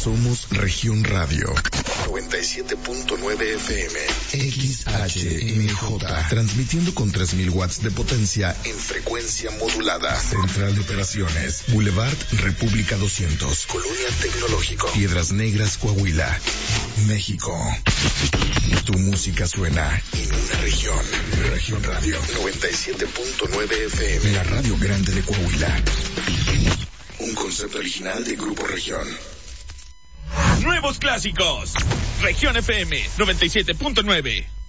Somos Región Radio 97.9 FM XHMJ, transmitiendo con 3000 watts de potencia en frecuencia modulada. Central de Operaciones, Boulevard República 200, Colonia Tecnológico, Piedras Negras, Coahuila, México. Tu música suena en una región. Región Radio 97.9 FM, la radio grande de Coahuila. Un concepto original de Grupo Región. Nuevos clásicos. Región FM 97.9.